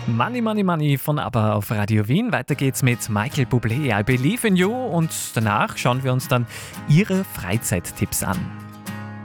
Money, Money, Money von ABBA auf Radio Wien. Weiter geht's mit Michael Bublé, I Believe in You. Und danach schauen wir uns dann Ihre Freizeittipps an.